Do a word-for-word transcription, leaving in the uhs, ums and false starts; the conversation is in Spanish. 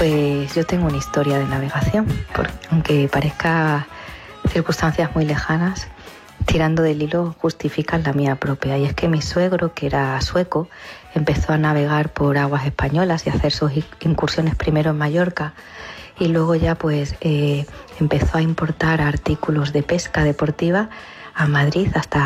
Pues yo tengo una historia de navegación, porque aunque parezca circunstancias muy lejanas, tirando del hilo justifican la mía propia. Y es que mi suegro, que era sueco, empezó a navegar por aguas españolas y a hacer sus incursiones primero en Mallorca y luego ya pues eh, empezó a importar artículos de pesca deportiva a Madrid hasta